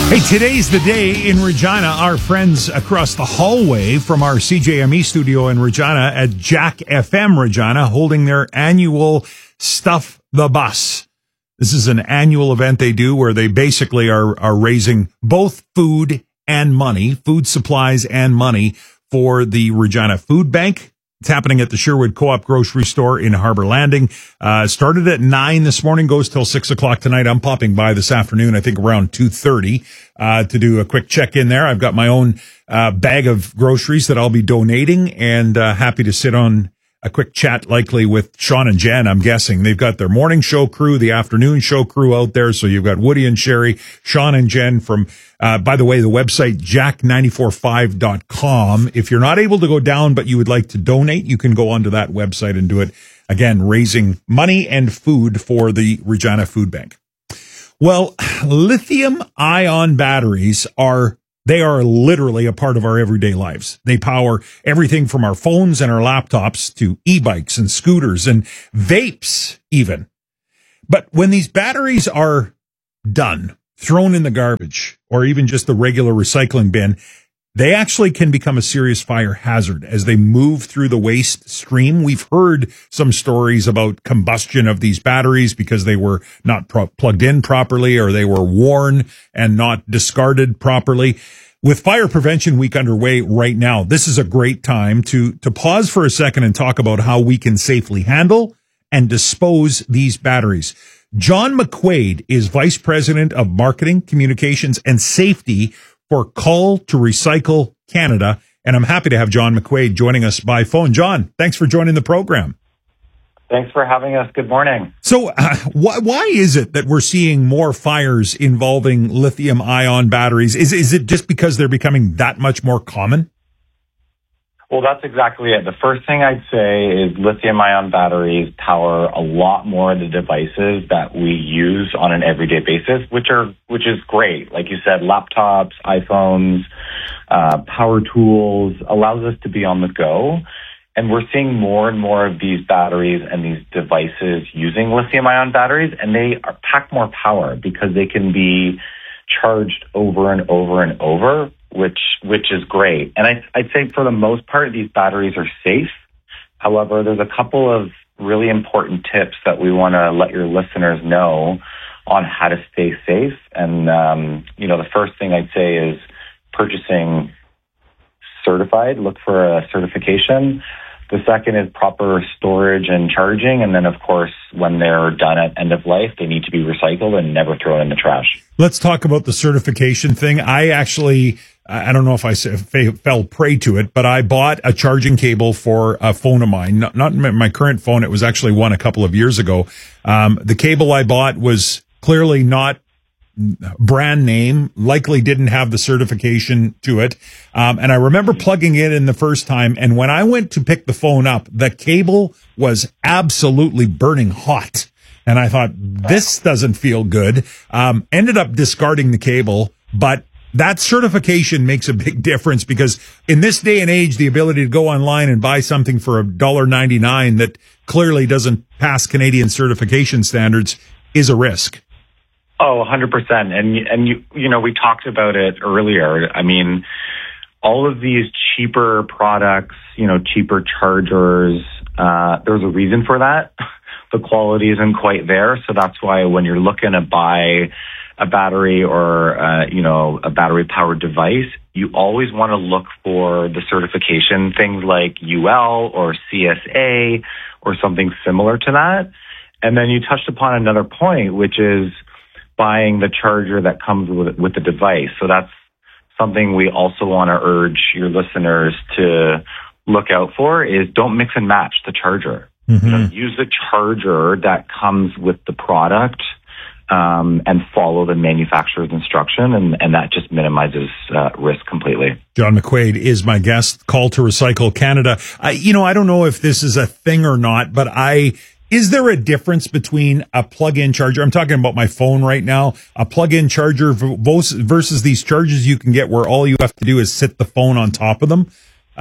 Hey, today's the day in Regina. Our friends across the hallway from our CJME studio in Regina at Jack FM Regina holding their annual Stuff the Bus. This is an annual event they do where they basically are raising both food and money, food supplies and money for the Regina Food Bank. It's happening at the Sherwood Co-op grocery store in Harbor Landing. Started at 9 this morning, goes till 6 o'clock tonight. I'm popping by this afternoon, I think around 2:30, to do a quick check in there. I've got my own, bag of groceries that I'll be donating and, happy to sit on a quick chat likely with Sean and Jen. I'm guessing they've got their morning show crew, the afternoon show crew out there. So you've got Woody and Sherry, Sean and Jen from, by the way, the website, jack945.com. If you're not able to go down, but you would like to donate, you can go onto that website and do it. Again, raising money and food for the Regina Food Bank. Well, lithium ion batteries are literally a part of our everyday lives. They power everything from our phones and our laptops to e-bikes and scooters and vapes even. But when these batteries are done, thrown in the garbage, or even just the regular recycling bin, they actually can become a serious fire hazard as they move through the waste stream. We've heard some stories about combustion of these batteries because they were not plugged in properly or they were worn and not discarded properly. With Fire Prevention Week underway right now, this is a great time to pause for a second and talk about how we can safely handle and dispose these batteries. John McQuaid is Vice President of Marketing, Communications, and Safety for Call to Recycle Canada. And I'm happy to have John McQuaid joining us by phone. John, thanks for joining the program. Thanks for having us. Good morning. So why is it that we're seeing more fires involving lithium ion batteries? Is it just because they're becoming that much more common? Well, that's exactly it. The first thing I'd say is lithium-ion batteries power a lot more of the devices that we use on an everyday basis, which is great. Like you said, laptops, iPhones, power tools, allows us to be on the go. And we're seeing more and more of these batteries and these devices using lithium-ion batteries, and they pack more power because they can be charged over and over and over, which is great. And I'd say for the most part, these batteries are safe. However, there's a couple of really important tips that we want to let your listeners know on how to stay safe. And, the first thing I'd say is purchasing certified, look for a certification. The second is proper storage and charging. And then, of course, when they're done at end of life, they need to be recycled and never thrown in the trash. Let's talk about the certification thing. I don't know if I fell prey to it, but I bought a charging cable for a phone of mine, not my current phone. It was actually one a couple of years ago. The cable I bought was clearly not brand name, likely didn't have the certification to it. And I remember plugging it in the first time. And when I went to pick the phone up, the cable was absolutely burning hot. And I thought, this doesn't feel good. Ended up discarding the cable, but that certification makes a big difference because in this day and age, the ability to go online and buy something for $1.99 that clearly doesn't pass Canadian certification standards is a risk. Oh, 100%. And we talked about it earlier. I mean, all of these cheaper products, cheaper chargers, there's a reason for that. The quality isn't quite there. So that's why when you're looking to buy a battery or, a battery powered device, you always want to look for the certification, things like UL or CSA or something similar to that. And then you touched upon another point, which is buying the charger that comes with the device. So that's something we also want to urge your listeners to look out for is don't mix and match the charger. Mm-hmm. Use the charger that comes with the product and follow the manufacturer's instruction, and that just minimizes risk completely. John McQuaid is my guest. Call to Recycle Canada. I don't know if this is a thing or not, but is there a difference between a plug-in charger? I'm talking about my phone right now. A plug-in charger versus these chargers you can get where all you have to do is sit the phone on top of them.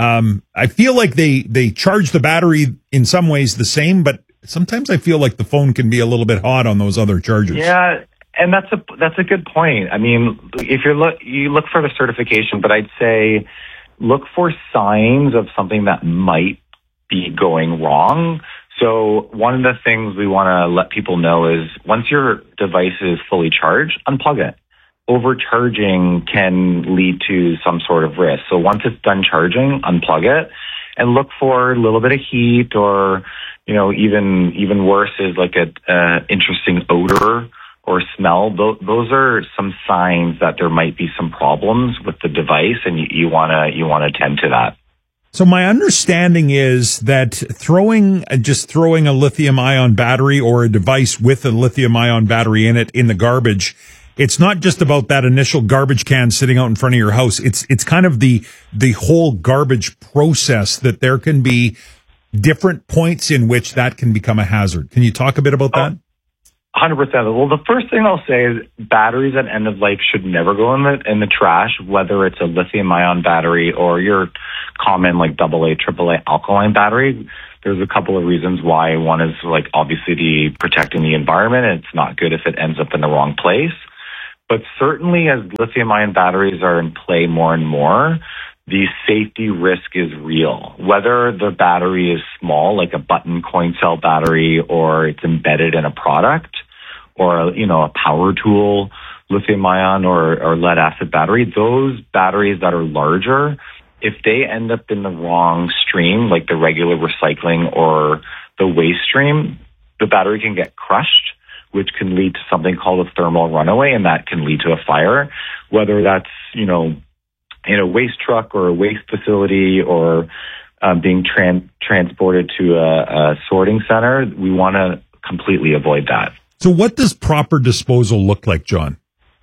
I feel like they charge the battery in some ways the same, but sometimes I feel like the phone can be a little bit hot on those other chargers. Yeah, And that's a good point. I mean, if you look for the certification, but I'd say look for signs of something that might be going wrong. So one of the things we want to let people know is once your device is fully charged, unplug it. Overcharging can lead to some sort of risk. So once it's done charging, unplug it and look for a little bit of heat, or, you know, even worse is like a interesting odor or smell. Those are some signs that there might be some problems with the device, and you want to attend to that. So my understanding is that throwing a lithium ion battery or a device with a lithium ion battery in it in the garbage, it's not just about that initial garbage can sitting out in front of your house. It's kind of the whole garbage process, that there can be different points in which that can become a hazard. Can you talk a bit about that? 100%. Well, the first thing I'll say is batteries at end of life should never go in the trash, whether it's a lithium ion battery or your common like AA, AAA alkaline battery. There's a couple of reasons why. One is like obviously protecting the environment. And it's not good if it ends up in the wrong place. But certainly as lithium ion batteries are in play more and more, the safety risk is real. Whether the battery is small, like a button coin cell battery, or it's embedded in a product, or, you know, a power tool, lithium ion or lead acid battery, those batteries that are larger, if they end up in the wrong stream, like the regular recycling or the waste stream, the battery can get crushed, which can lead to something called a thermal runaway, and that can lead to a fire, whether that's, you know, in a waste truck or a waste facility, or being transported to a sorting center. We want to completely avoid that. So what does proper disposal look like, John?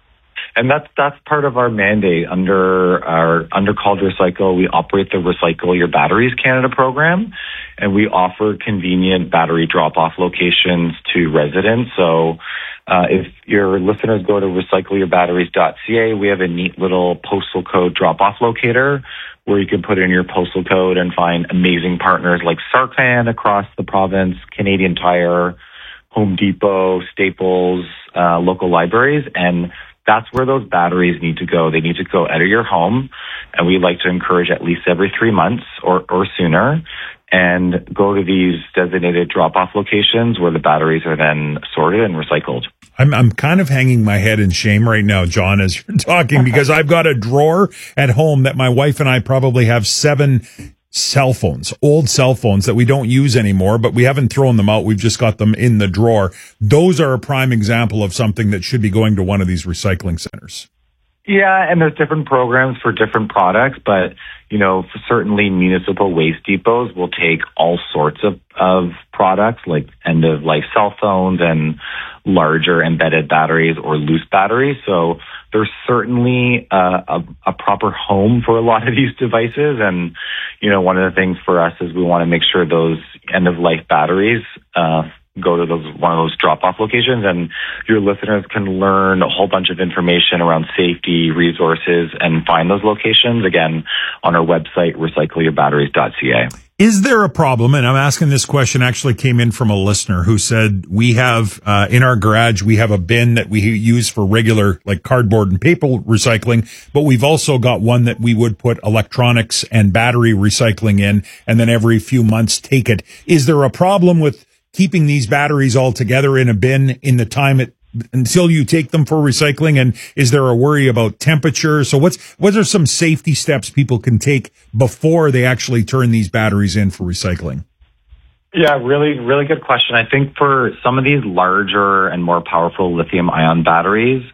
And that's part of our mandate under Called Recycle. We operate the Recycle Your Batteries Canada program, and we offer convenient battery drop-off locations to residents. So if your listeners go to recycleyourbatteries.ca, we have a neat little postal code drop-off locator where you can put in your postal code and find amazing partners like Sarcan across the province, Canadian Tire, Home Depot, Staples, local libraries, and that's where those batteries need to go. They need to go out of your home, and we like to encourage at least every 3 months or sooner, and go to these designated drop-off locations where the batteries are then sorted and recycled. I'm kind of hanging my head in shame right now, John, as you're talking, because I've got a drawer at home that my wife and I probably have 7 cell phones, old cell phones that we don't use anymore, but we haven't thrown them out. We've just got them in the drawer. Those are a prime example of something that should be going to one of these recycling centers. Yeah, and there's different programs for different products, but, you know, certainly municipal waste depots will take all sorts of products like end-of-life cell phones and larger embedded batteries or loose batteries. So there's certainly a proper home for a lot of these devices. And, you know, one of the things for us is we want to make sure those end-of-life batteries go to one of those drop-off locations, and your listeners can learn a whole bunch of information around safety, resources, and find those locations, again, on our website, recycleyourbatteries.ca. Is there a problem, and I'm asking this question actually came in from a listener who said, we have, in our garage, we have a bin that we use for regular, like cardboard and paper recycling, but we've also got one that we would put electronics and battery recycling in, and then every few months take it. Is there a problem with keeping these batteries all together in a bin in the time until you take them for recycling? And is there a worry about temperature? So what are some safety steps people can take before they actually turn these batteries in for recycling? Yeah, really, really good question. I think for some of these larger and more powerful lithium ion batteries,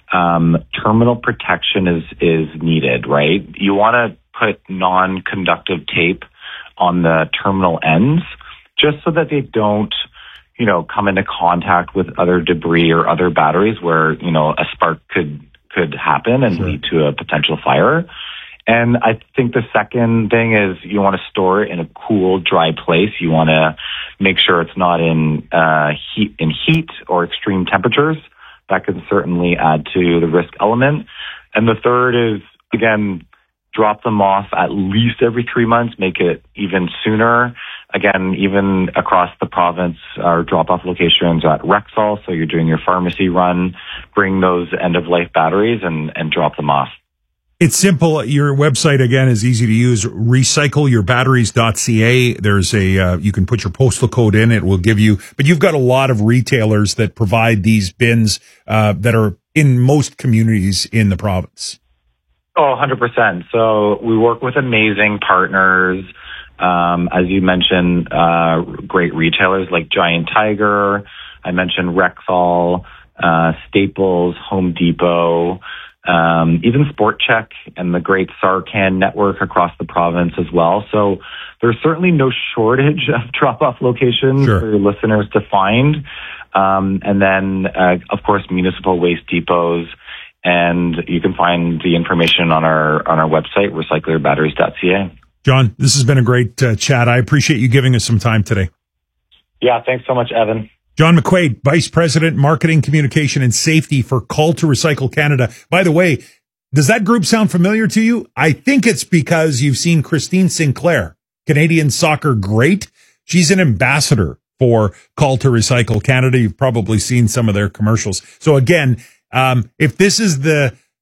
terminal protection is needed, right? You want to put non-conductive tape on the terminal ends, just so that they don't, you know, come into contact with other debris or other batteries where, you know, a spark could happen and lead to a potential fire. And I think the second thing is you want to store it in a cool, dry place. You want to make sure it's not in heat or extreme temperatures. That can certainly add to the risk element. And the third is, again, drop them off at least every 3 months, make it even sooner. again, even across the province, our drop-off locations are at Rexall. So you're doing your pharmacy run, bring those end-of-life batteries and drop them off. It's simple. Your website, again, is easy to use. Recycleyourbatteries.ca. There's you can put your postal code in. It will give you, but you've got a lot of retailers that provide these bins, that are in most communities in the province. Oh, 100%. So we work with amazing partners. As you mentioned, great retailers like Giant Tiger. I mentioned Rexall, Staples, Home Depot, even Sport Chek and the great Sarcan network across the province as well. So there's certainly no shortage of drop-off locations for your listeners to find. And then, of course, municipal waste depots. And you can find the information on our website, recycleyourbatteries.ca. John, this has been a great chat. I appreciate you giving us some time today. Yeah, thanks so much, Evan. John McQuaid, Vice President, Marketing, Communication, and Safety for Call to Recycle Canada. By the way, does that group sound familiar to you? I think it's because you've seen Christine Sinclair, Canadian soccer great. She's an ambassador for Call to Recycle Canada. You've probably seen some of their commercials. So again, if this is the